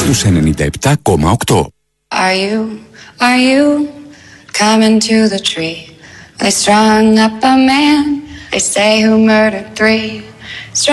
στους 97,8. Are you coming to the tree? They strung up a man, they say, who murdered 3.